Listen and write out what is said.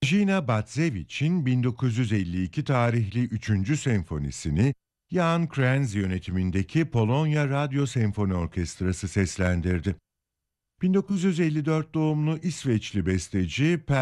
Gina Batzevich'in 1952 tarihli 3. senfonisini Jan Krenz yönetimindeki Polonya Radyo Senfoni Orkestrası seslendirdi. 1954 doğumlu İsveçli besteci